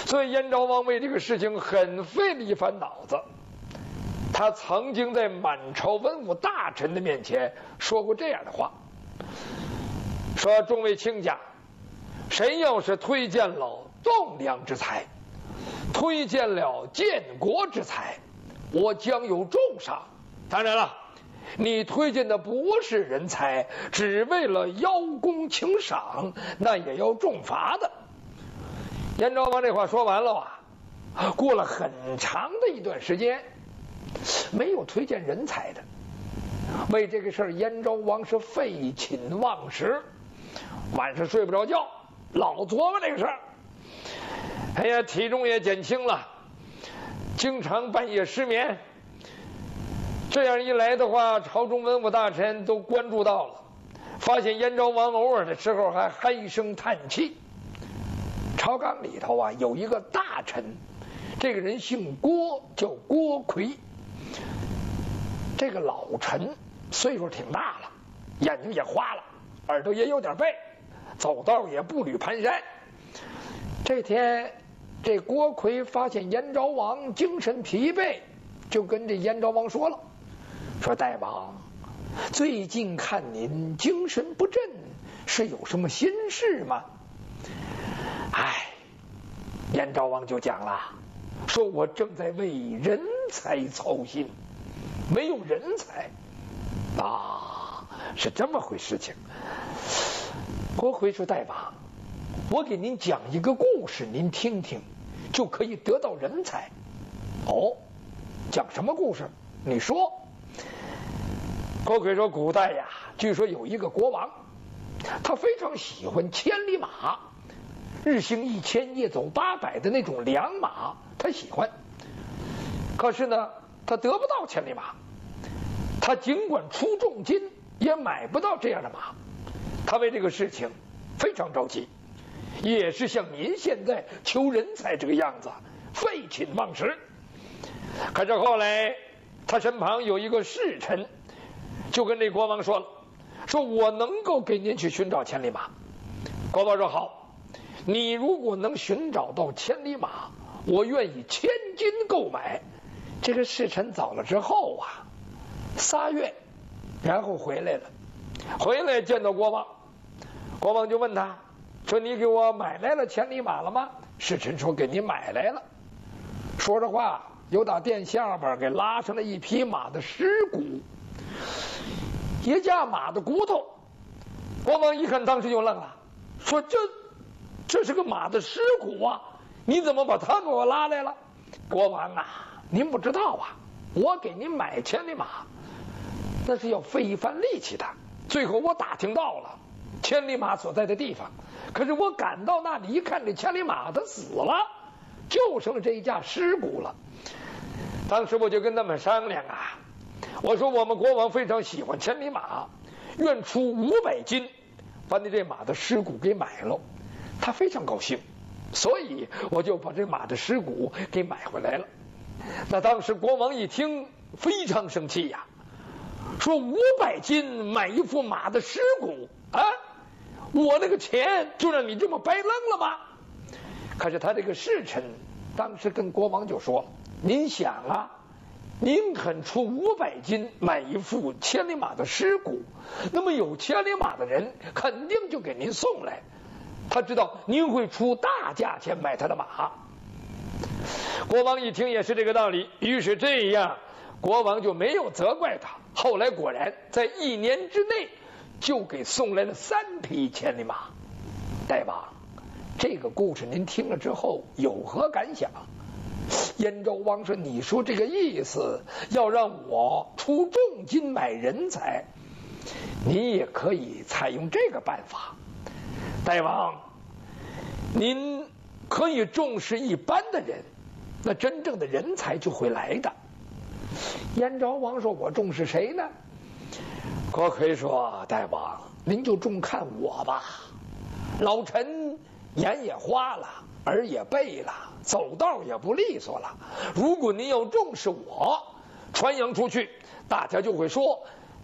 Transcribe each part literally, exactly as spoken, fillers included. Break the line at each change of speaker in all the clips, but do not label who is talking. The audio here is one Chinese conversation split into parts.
所以燕昭王为这个事情很费了一番脑子。他曾经在满朝文武大臣的面前说过这样的话，说众位卿家，谁要是推荐了栋梁之才，推荐了建国之才，我将有重赏。当然了，你推荐的不是人才，只为了邀功请赏，那也要重罚的。燕昭王这话说完了啊，过了很长的一段时间，没有推荐人才的。为这个事儿，燕昭王是废寝忘食，晚上睡不着觉，老琢磨这个事儿。哎呀，体重也减轻了，经常半夜失眠。这样一来的话，朝中文武大臣都关注到了，发现燕昭王偶尔的时候还唉声叹气。朝纲里头啊，有一个大臣，这个人姓郭，叫郭奎。这个老臣岁数挺大了，眼睛也花了，耳朵也有点背，走道也步履蹒跚。这天，这郭奎发现燕昭王精神疲惫，就跟这燕昭王说了，说大王，最近看您精神不振，是有什么心事吗？哎，燕昭王就讲了，说我正在为人才操心，没有人才啊，是这么回事情。郭奎说，大王，我给您讲一个故事，您听听，就可以得到人才。哦，讲什么故事？你说。郭奎说，古代呀，据说有一个国王，他非常喜欢千里马，日行一千夜走八百的那种良马，他喜欢。可是呢，他得不到千里马，他尽管出重金也买不到这样的马，他为这个事情非常着急，也是像您现在求人才这个样子，废寝忘食。可是后来他身旁有一个侍臣，就跟这国王说了，说我能够给您去寻找千里马。国王说好，你如果能寻找到千里马，我愿意千金购买。这个侍臣走了之后啊，仨月，然后回来了，回来见到国王，国王就问他说，你给我买来了千里马了吗？侍臣说，给你买来了。说着话，又打殿下边给拉上了一匹马的尸骨，一架马的骨头。国王一看，当时就愣了，说这这是个马的尸骨啊，你怎么把它给我拉来了？国王啊，您不知道啊，我给您买千里马那是要费一番力气的。最后我打听到了千里马所在的地方，可是我赶到那里一看，这千里马它死了，就剩这一架尸骨了。当时我就跟他们商量啊，我说我们国王非常喜欢千里马，愿出五百金把你这马的尸骨给买了。他非常高兴，所以我就把这马的尸骨给买回来了。那当时国王一听非常生气呀、啊，说五百金买一副马的尸骨啊，我那个钱就让你这么白扔了吗？可是他这个侍臣当时跟国王就说，您想啊，您肯出五百金买一副千里马的尸骨，那么有千里马的人肯定就给您送来，他知道您会出大价钱买他的马。国王一听也是这个道理，于是这样国王就没有责怪他。后来果然在一年之内就给送来了三匹千里马。大王，这个故事您听了之后有何感想？燕昭王说，你说这个意思，要让我出重金买人才，你也可以采用这个办法。大王，您可以重视一般的人，那真正的人才就会来的。燕昭王说，我重视谁呢？郭奎说，大王您就重看我吧，老臣眼也花了，耳也背了，走道也不利索了。如果您要重视我，传扬出去，大家就会说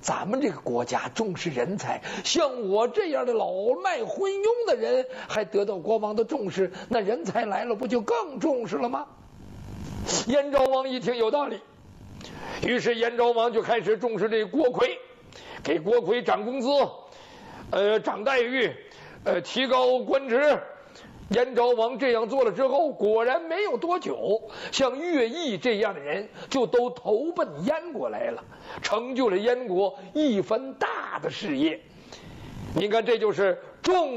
咱们这个国家重视人才，像我这样的老迈昏庸的人还得到国王的重视，那人才来了不就更重视了吗？燕昭王一听有道理，于是燕昭王就开始重视这国魁，给国魁涨工资，呃，涨待遇，呃，提高官职。燕昭王这样做了之后，果然没有多久，像乐毅这样的人就都投奔燕国来了，成就了燕国一番大的事业。你看，这就是重